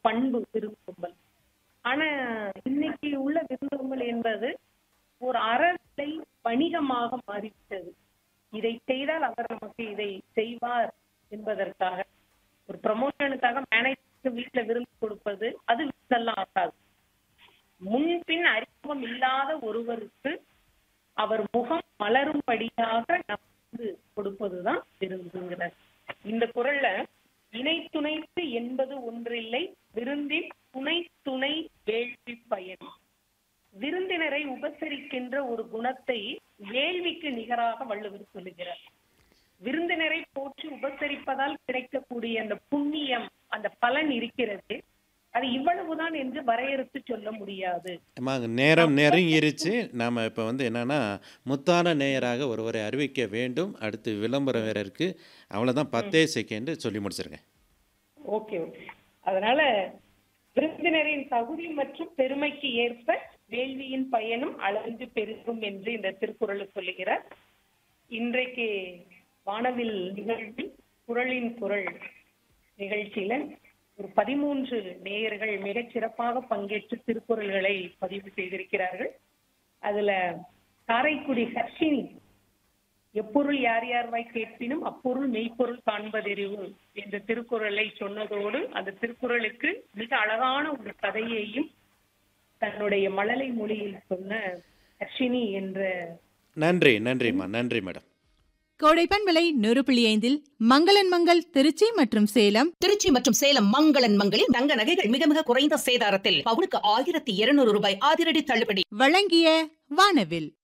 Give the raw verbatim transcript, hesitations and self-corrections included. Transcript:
பண்பு விருந்தோம்பல். ஆனா இன்னைக்கு உள்ள விருந்தோம்பல் என்பது ஒரு அறநிலை வணிகமாக மாறிவிட்டது. இதை செய்தால் அவர் நமக்கு இதை செய்வார் என்பதற்காக ஒரு ப்ரமோஷனுக்காக மேனேஜருக்கு வீட்டுல விருந்து கொடுப்பது அது விருந்தெல்லாம் ஆகாது. முன்பின் அறிமுகம் இல்லாத ஒருவருக்கு அவர் முகம் மலரும்படியாக நம்ம வந்து கொடுப்பதுதான் விருந்துங்கிறார். இந்த குறள்ல இணை துணைத்து என்பது ஒன்றில்லை, விருந்தின் துணை துணை வேள்வி பயன். விருந்தினரை உபசரிக்கின்ற ஒரு குணத்தை வேள்விக்கு நிகராக வள்ளுவர் சொல்லுகிறார். விருந்தினரை போற்றி உபசரிப்பதால் கிடைக்கக்கூடிய அந்த புண்ணியம், அந்த பலன் இருக்கிறது, அது இவ்வளவுதான் என்று வரையறுத்து சொல்ல முடியாது. நேரம் நெருங்கிருச்சு. நாம இப்ப வந்து என்னன்னா முத்தான நேயராக ஒருவரை அறிவிக்க வேண்டும். அடுத்து விளம்பரம் வேற இருக்கு. அவ்வளவுதான், பத்தே செகண்ட் சொல்லி முடிச்சிருங்க. Okay okay. அதனால விருந்தினரின் தகுதி மற்றும் பெருமைக்கு ஏற்ப வேள்வியின் பயனும் அளந்து பெருகும் என்று இந்த திருக்குறள் சொல்லுகிறார். இன்றைக்கு வானவில் நிகழ்வில் குறளின் குறள் நிகழ்ச்சியில ஒரு பதிமூன்று நேயர்கள் மிகச் சிறப்பாக பங்கேற்று திருக்குறள்களை பதிவு செய்திருக்கிறார்கள். அதுல காரைக்குடி ஹர்ஷினி எப்பொருள் யார் யார்வாய் கேட்பினும் அப்பொருள் மெய்ப்பொருள் காண்பதறிவு என்ற திருக்குறளை சொன்னதோடு அந்த திருக்குறளுக்கு மிக அழகான ஒரு கதையையும் தன்னுடைய மழலை மொழியில் சொன்ன ஹர்ஷினி என்ற. நன்றி நன்றிம்மா. நன்றி மேடம். கோடைப்பன் விலை நூறு புள்ளி ஐந்தில் மங்களன் மங்கள் திருச்சி மற்றும் சேலம். திருச்சி மற்றும் சேலம் மங்களன் மங்களில் தங்க நகைகள் மிக மிக குறைந்த சேதாரத்தில் பவுனுக்கு ஆயிரத்தி இருநூறு ரூபாய் அதிரடி தள்ளுபடி. வழங்கிய வானவில்.